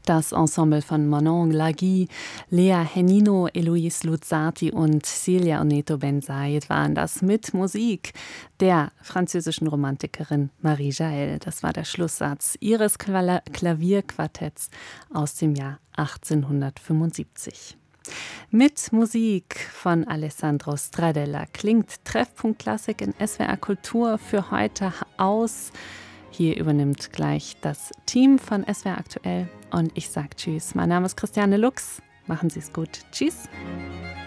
Das Ensemble von Manon Laghi, Lea Henino, Eloise Luzzati und Celia Oneto Ben-Said waren das mit Musik der französischen Romantikerin Marie Jael. Das war der Schlusssatz ihres Klavierquartetts aus dem Jahr 1875. Mit Musik von Alessandro Stradella klingt Treffpunkt Klassik in SWR Kultur für heute aus. Hier übernimmt gleich das Team von SWR Aktuell und ich sage Tschüss. Mein Name ist Christiane Lux. Machen Sie es gut. Tschüss.